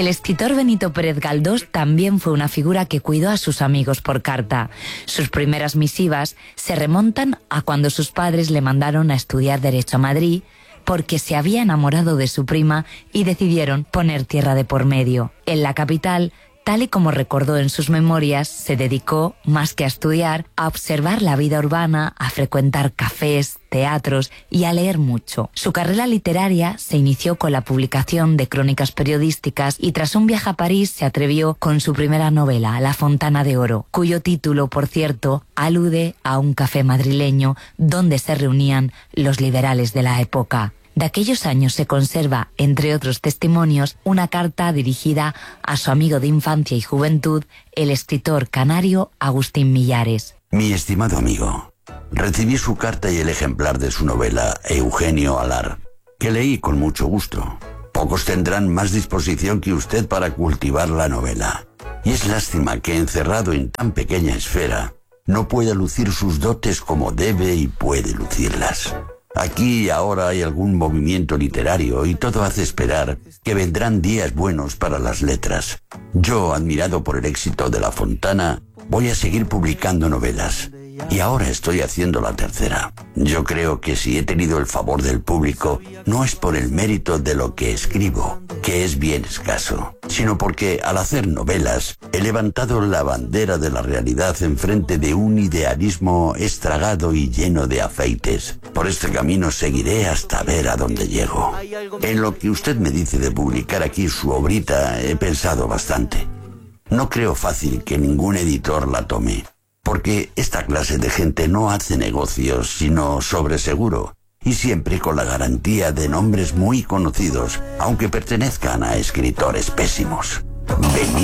El escritor Benito Pérez Galdós también fue una figura que cuidó a sus amigos por carta. Sus primeras misivas se remontan a cuando sus padres le mandaron a estudiar Derecho a Madrid porque se había enamorado de su prima y decidieron poner tierra de por medio. En la capital, tal y como recordó en sus memorias, se dedicó, más que a estudiar, a observar la vida urbana, a frecuentar cafés, teatros y a leer mucho. Su carrera literaria se inició con la publicación de crónicas periodísticas y tras un viaje a París se atrevió con su primera novela, La Fontana de Oro, cuyo título, por cierto, alude a un café madrileño donde se reunían los liberales de la época. De aquellos años se conserva, entre otros testimonios, una carta dirigida a su amigo de infancia y juventud, el escritor canario Agustín Millares. Mi estimado amigo, recibí su carta y el ejemplar de su novela Eugenio Alar, que leí con mucho gusto. Pocos tendrán más disposición que usted para cultivar la novela. Y es lástima que, encerrado en tan pequeña esfera, no pueda lucir sus dotes como debe y puede lucirlas. Aquí y ahora hay algún movimiento literario y todo hace esperar que vendrán días buenos para las letras. Yo, admirado por el éxito de La Fontana, voy a seguir publicando novelas. Y ahora estoy haciendo la tercera. Yo creo que si he tenido el favor del público, no es por el mérito de lo que escribo, que es bien escaso, sino porque al hacer novelas he levantado la bandera de la realidad enfrente de un idealismo estragado y lleno de afeites. Por este camino seguiré hasta ver a dónde llego. En lo que usted me dice de publicar aquí su obrita, he pensado bastante. No creo fácil que ningún editor la tome, porque esta clase de gente no hace negocios sino sobre seguro, y siempre con la garantía de nombres muy conocidos, aunque pertenezcan a escritores pésimos.